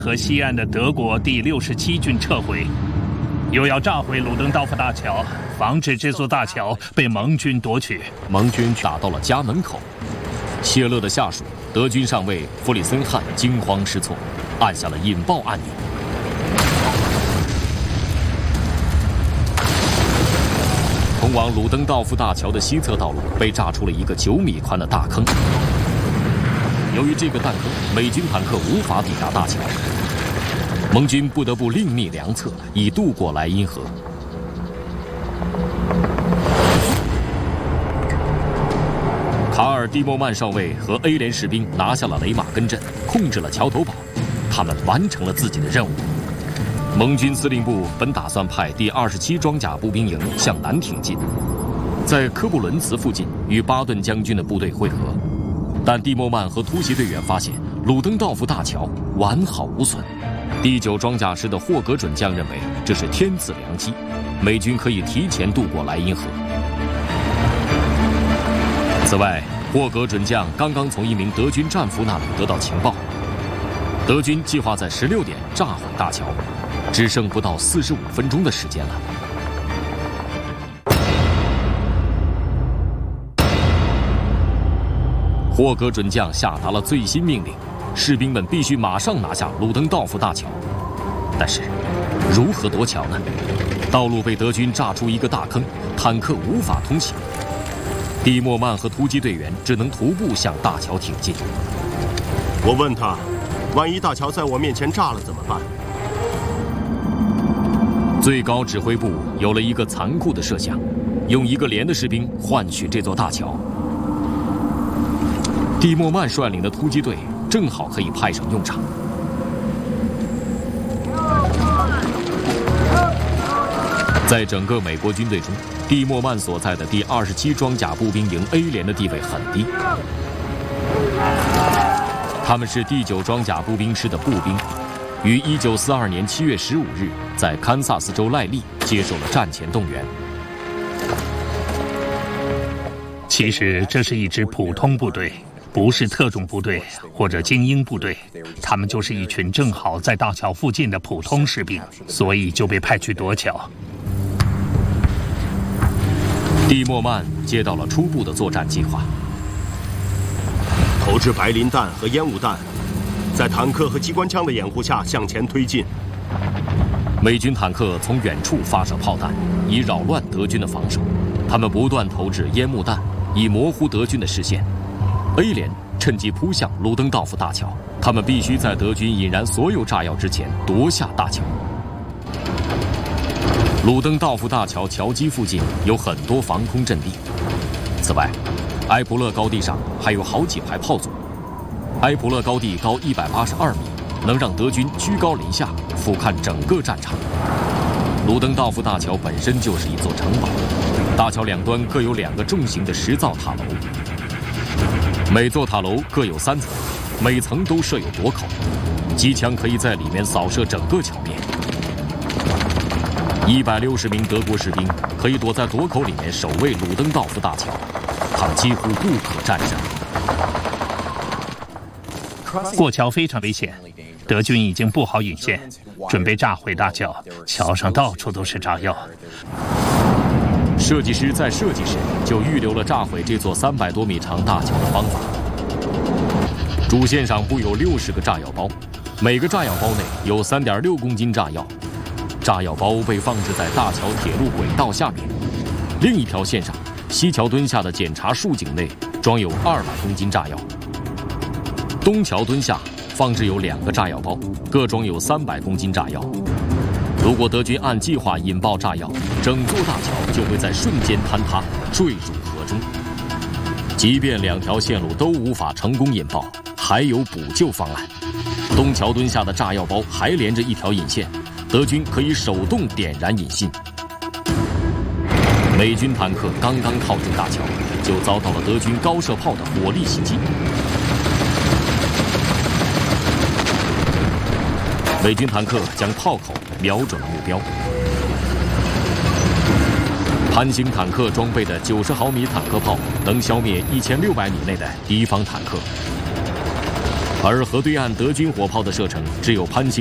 和西岸的德国第67军撤回，又要炸毁鲁登道夫大桥，防止这座大桥被盟军夺取。 盟军打到了家门口，谢勒的下属德军上尉弗里森汉惊慌失措，按下了引爆按钮。通往鲁登道夫大桥的西侧道路被炸出了一个9米宽的大坑。由于这个弹坑，美军坦克无法抵达大桥，盟军不得不另觅良策，以渡过莱茵河。卡尔·蒂莫曼少尉和 A 连士兵拿下了雷马根镇，控制了桥头堡，他们完成了自己的任务。盟军司令部本打算派第27装甲步兵营向南挺进，在科布伦茨附近与巴顿将军的部队会合，但蒂莫曼和突袭队员发现鲁登道夫大桥完好无损。第9装甲师的霍格准将认为这是天赐良机，美军可以提前渡过莱茵河。此外，霍格准将刚刚从一名德军战俘那里得到情报，德军计划在16点炸毁大桥，只剩不到45分钟的时间了。霍格准将下达了最新命令，士兵们必须马上拿下鲁登道夫大桥。但是，如何夺桥呢？道路被德军炸出一个大坑，坦克无法通行。蒂莫曼和突击队员只能徒步向大桥挺进。 我问他，万一大桥在我面前炸了怎么办？ 最高指挥部有了一个残酷的设想，用1个连的士兵换取这座大桥。蒂莫曼率领的突击队正好可以派上用场。在整个美国军队中，蒂莫曼所在的第27装甲步兵营 A 连的地位很低，他们是第9装甲步兵师的步兵，于1942年7月15日在堪萨斯州赖利接受了战前动员。 其实这是一支普通部队，不是特种部队或者精英部队，他们就是一群正好在大桥附近的普通士兵，所以就被派去夺桥。 蒂莫曼接到了初步的作战计划， 投掷白磷弹和烟雾弹，在坦克和机关枪的掩护下向前推进。 美军坦克从远处发射炮弹，以扰乱德军的防守。他们不断投掷烟幕弹，以模糊德军的视线。A 连趁机扑向鲁登道夫大桥，他们必须在德军引燃所有炸药之前夺下大桥。鲁登道夫大桥桥基附近有很多防空阵地，此外，埃普勒高地上还有好几排炮组。埃普勒高地高182米，能让德军居高临下俯瞰整个战场。鲁登道夫大桥本身就是一座城堡，大桥两端各有2个重型的石造塔楼，每座塔楼各有3层，每层都设有垛口，机枪可以在里面扫射整个桥面。160名德国士兵可以躲在垛口里面守卫鲁登道夫大桥，他们几乎不可战胜。 过桥非常危险，德军已经布好引线，准备炸毁大桥，桥上到处都是炸药。 设计师在设计时就预留了炸毁这座300多米长大桥的方法。主线上布有60个炸药包，每个炸药包内有3.6公斤炸药。炸药包被放置在大桥铁路轨道下面，另一条线上，西桥墩下的检查竖井内装有200公斤炸药。东桥墩下放置有2个炸药包，各装有300公斤炸药。如果德军按计划引爆炸药，整座大桥就会在瞬间坍塌，坠入河中。即便2条线路都无法成功引爆，还有补救方案。东桥墩下的炸药包还连着一条引线，德军可以手动点燃引信。美军坦克刚刚靠近大桥，就遭到了德军高射炮的火力袭击。美军坦克将炮口瞄准了目标。潘兴坦克装备的90毫米坦克炮能消灭1600米内的敌方坦克。 而河对岸德军火炮的射程只有潘兴